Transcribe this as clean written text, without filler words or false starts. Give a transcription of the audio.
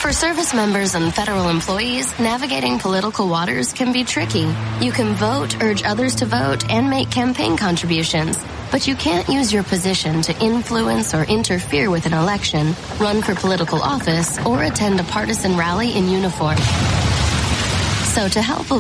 For service members and federal employees, navigating political waters can be tricky. You can vote, urge others to vote, and make campaign contributions. But you can't use your position to influence or interfere with an election, run for political office, or attend a partisan rally in uniform. So to help